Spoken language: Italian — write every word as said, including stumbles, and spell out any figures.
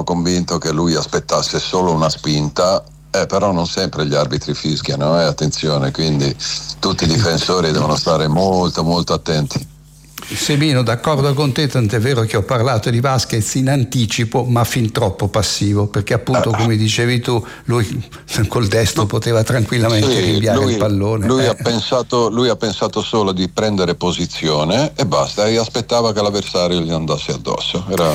sono convinto che lui aspettasse solo una spinta. Eh, però non sempre gli arbitri fischiano, eh, attenzione, quindi tutti i difensori devono stare molto molto attenti. Semino, d'accordo con te, tant'è vero che ho parlato di Vasquez in anticipo, ma fin troppo passivo, perché appunto, come dicevi tu, lui col destro poteva tranquillamente sì, rinviare lui, il pallone. Lui, eh. ha pensato, lui ha pensato solo di prendere posizione e basta, e aspettava che l'avversario gli andasse addosso. Era